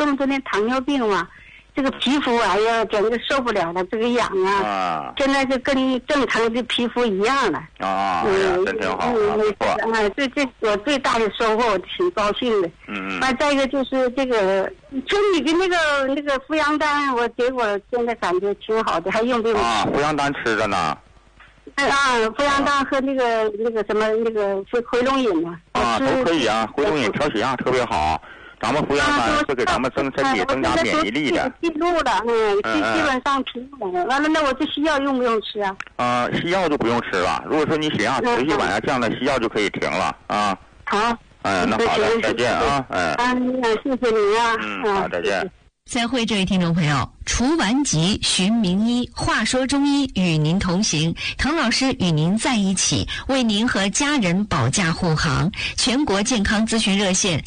么多年糖尿病嘛，这个皮肤哎呀简直受不了了，这个痒啊，现在就跟正常的皮肤一样了。 真挺好，不错。 这我最大的收获，我挺高兴的。再一个就是这个村里的那个扶阳丹，我结果现在感觉挺好的，还用不用吃？ 扶阳丹吃着呢。 扶阳丹和那个什么回龙饮都可以啊，回龙饮调血压特别好。咱们扶阳丹是给咱们身体增加免疫力的。 记录了，基本上平稳了。完了，那我这西药用不用吃啊？ 西药就不用吃了。如果说你血压持续往下降的，西药就可以停了啊。 好。 那好的，再见啊。 谢谢您啊。 好，再见。 再会，这位听众朋友，除顽疾寻名医，话说中医与您同行，滕老师与您在一起，为您和家人保驾护航。全国健康咨询热线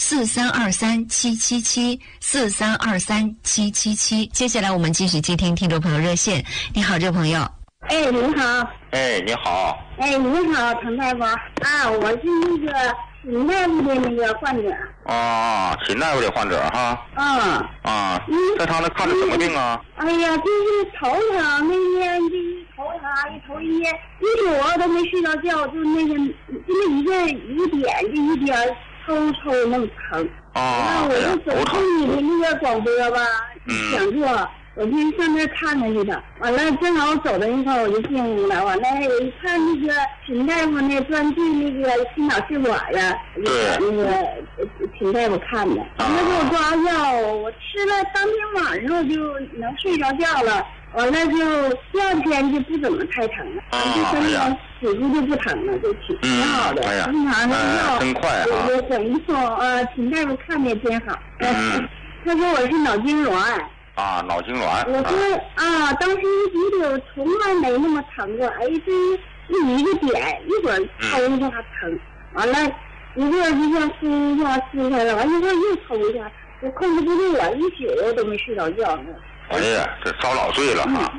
4323777743237777。接下来我们继续接听听众朋友热线。你好，这位朋友。 您好。 你好。 您好，滕大夫我是那个秦大夫的那个患者。 秦大夫的患者哈。在他那看的什么病啊？ 哎呀，就是头疼，那天就是头疼，头一天一宿都没睡着觉，就那个一个点就一边抽那么疼。我就走进你的那个广播吧，讲座。我就上那看看去的，完了正好走到一块我就进屋了。完了我一看那个秦大夫那专治那个心脑血管呀，我就找那个秦大夫看的。完了给我抓药，我吃了当天晚上我就能睡着觉了。完了就第二天就不怎么太疼了，就身上几乎就不疼了，就挺好的。正常的药真快啊！ 我等一说秦大夫看的真好。他说我是脑筋挛。 脑筋挛。 我说当时觉得我从来没那么疼过，这一个点，一会儿抽一下疼，完了一会儿就像撕一下撕开了，完一会儿又抽一下，我控制不住了，一宿我都没睡着觉呢。 哎呀，这遭老罪了哈。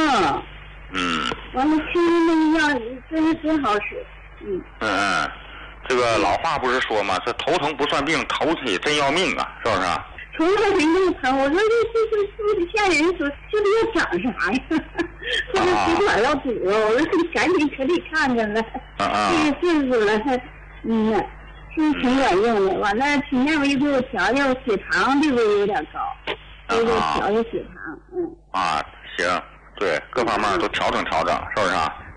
完了吃那个药真好使。 这个老话不是说吗？这头疼不算病，头起真要命啊，是不是？ 从来没那么疼，我说这吓人说这要长啥呀？或者血管要堵了，我说你赶紧可得看看了。这个岁数了，是挺管用的。完了，秦大夫又给我调调血糖，这个有点高，给我调调血糖。 行，对，各方面都调整，是不是？